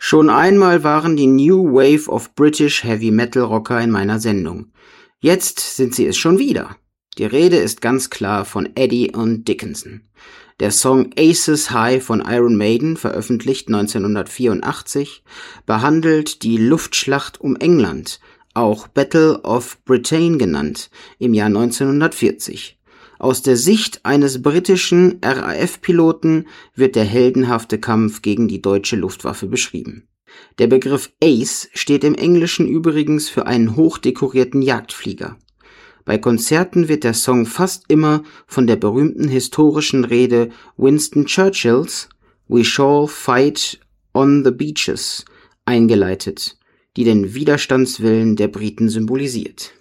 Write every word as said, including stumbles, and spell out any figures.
Schon einmal waren die New Wave of British Heavy Metal Rocker in meiner Sendung. Jetzt sind sie es schon wieder. Die Rede ist ganz klar von Eddie und Dickinson. Der Song Aces High von Iron Maiden, veröffentlicht neunzehnhundertvierundachtzig, behandelt die Luftschlacht um England, auch Battle of Britain genannt, im Jahr neunzehnhundertvierzig. Aus der Sicht eines britischen R A F-Piloten wird der heldenhafte Kampf gegen die deutsche Luftwaffe beschrieben. Der Begriff Ace steht im Englischen übrigens für einen hochdekorierten Jagdflieger. Bei Konzerten wird der Song fast immer von der berühmten historischen Rede Winston Churchills "We shall fight on the beaches" eingeleitet, die den Widerstandswillen der Briten symbolisiert.